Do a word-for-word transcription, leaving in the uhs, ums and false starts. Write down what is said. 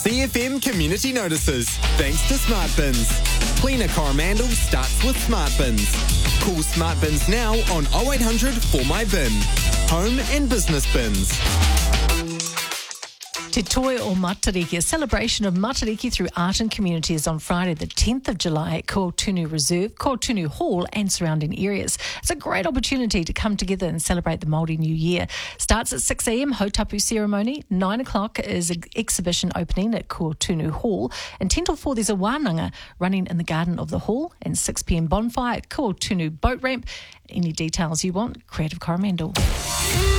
C F M Community Notices, thanks to Smart Bins. Cleaner Coromandel starts with Smart Bins. Call Smart Bins now on oh eight hundred for my bin. Home and business bins. Te Toi o Matariki, a celebration of Matariki through art and community, is on Friday the tenth of July at Kootunu Reserve, Kootunu Hall and surrounding areas. It's a great opportunity to come together and celebrate the Māori New Year. Starts at six a.m, hautapu ceremony. nine o'clock is an exhibition opening at Kootunu Hall. And ten till four there's a wānanga running in the garden of the hall. And six p.m. bonfire at Kootunu Boat Ramp. Any details you want, Creative Coromandel.